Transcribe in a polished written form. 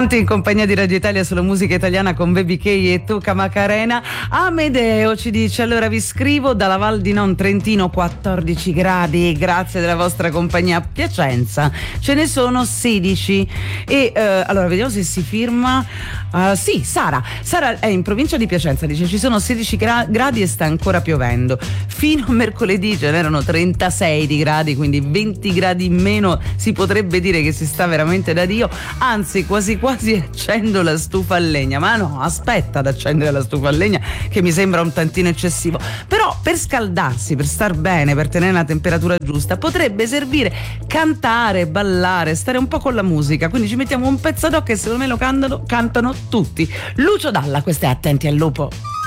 In compagnia di Radio Italia sulla musica italiana con Baby K e Tuca Macarena. Amedeo ci dice: allora vi scrivo dalla Val di Non, Trentino, 14 gradi, grazie della vostra compagnia. A Piacenza ce ne sono 16 e allora vediamo se si firma. Sì, Sara è in provincia di Piacenza, dice ci sono 16 gradi e sta ancora piovendo. Fino a mercoledì ce n'erano 36 di gradi, quindi 20 gradi in meno, si potrebbe dire che si sta veramente da Dio, anzi quasi accendo la stufa a legna. Ma no, aspetta ad accendere la stufa a legna, che mi sembra un tantino eccessivo. Però per scaldarsi, per star bene, per tenere la temperatura giusta, potrebbe servire cantare, ballare, stare un po' con la musica. Quindi ci mettiamo un pezzo d'occhio e secondo me lo cantano tutti. Lucio Dalla, questo è Attenti al lupo.